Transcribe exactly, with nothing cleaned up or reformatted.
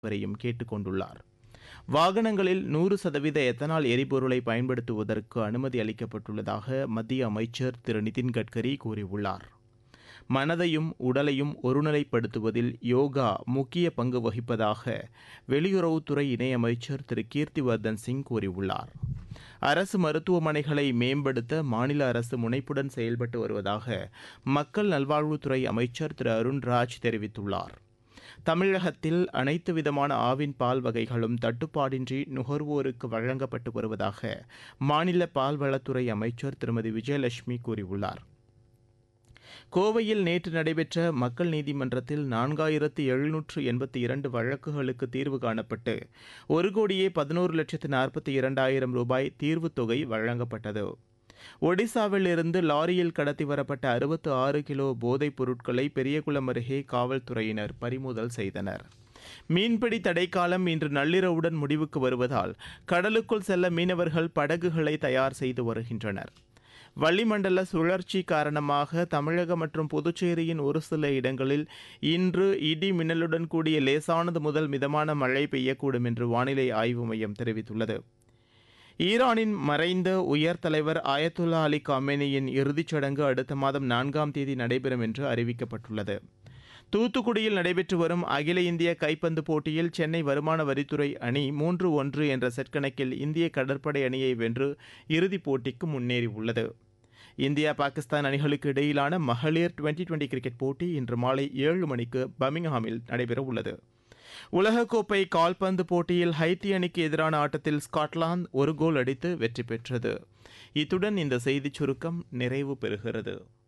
வரையும் கேட்டுக் கொண்டுள்ளார். வாகனங்களில் நூறு சதவீத எத்தனால் எரிபொருளை பயன்படுத்துவதற்கு அனுமதி அளிக்கப்பட்டுள்ளதாக மத்திய அமைச்சர் திரு நிதின் கட்கரி கூறியுள்ளார். மனதையும் உடலையும் ஒருநிலைப்படுத்துவதில் யோகா முக்கிய பங்கு வகிப்பதாக வெளியுறவுத்துறை இணையமைச்சர் திரு கீர்த்திவர்தன் சிங் கூறியுள்ளார். அரசு மருத்துவமனைகளை மேம்படுத்த மாநில அரசு முனைப்புடன் செயல்பட்டு வருவதாக மக்கள் நல்வாழ்வுத்துறை அமைச்சர் திரு அருண்ராஜ் தெரிவித்துள்ளார். தமிழகத்தில் அனைத்து விதமான ஆவின் பால் வகைகளும் தட்டுப்பாடின்றி நுகர்வோருக்கு வழங்கப்பட்டு வருவதாக மாநில பால்வளத்துறை அமைச்சர் திருமதி விஜயலட்சுமி கூறியுள்ளார். கோவையில் நேற்று நடைபெற்ற மக்கள் நீதிமன்றத்தில் நான்காயிரத்து எழுநூற்று எண்பத்தி இரண்டு வழக்குகளுக்கு தீர்வு காணப்பட்டு ஒரு கோடியே பதினோரு லட்சத்து நாற்பத்தி இரண்டாயிரம் ரூபாய் தீர்வுத் தொகை வழங்கப்பட்டது. ஒடிசாவில் இருந்து லாரியில் கடத்தி வரப்பட்ட அறுபத்து ஆறு கிலோ போதைப் பொருட்களை பெரியகுளம் அருகே காவல்துறையினர் பறிமுதல் செய்தனர். மீன்பிடி தடைக்காலம் இன்று நள்ளிரவுடன் முடிவுக்கு வருவதால் கடலுக்குள் செல்ல மீனவர்கள் படகுகளை தயார் செய்து வருகின்றனர். வளிமண்டல சுழற்சி காரணமாக தமிழகம் மற்றும் புதுச்சேரியின் ஒரு சில இடங்களில் இன்று இடி மின்னலுடன் கூடிய லேசானது முதல் மிதமான மழை பெய்யக்கூடும் என்று வானிலை ஆய்வு மையம் தெரிவித்துள்ளது. ஈரானின் மறைந்த உயர் தலைவர் ஆயத்துல்லா அலி காமேனியின் இறுதிச் சடங்கு அடுத்த மாதம் நான்காம் தேதி நடைபெறும் என்று அறிவிக்கப்பட்டுள்ளது. தூத்துக்குடியில் நடைபெற்று வரும் அகில இந்திய கைப்பந்து போட்டியில் சென்னை வருமான வரித்துறை அணி மூன்று ஒன்று என்ற செட் கணக்கில் இந்திய கடற்படை அணியை வென்று இறுதிப் போட்டிக்கு முன்னேறியுள்ளது. இந்தியா பாகிஸ்தான் அணிகளுக்கு இடையிலான மகளிர் டுவெண்டி டுவெண்டி கிரிக்கெட் போட்டி இன்று மாலை ஏழு மணிக்கு பர்மிங்ஹாமில் நடைபெறவுள்ளது. உலகக்கோப்பை கால்பந்து போட்டியில் ஹைத்தி அணிக்கு எதிரான ஆட்டத்தில் ஸ்காட்லாந்து ஒரு கோல் அடித்து வெற்றி பெற்றது. இத்துடன் இந்த செய்திச் சுருக்கம் நிறைவு பெறுகிறது.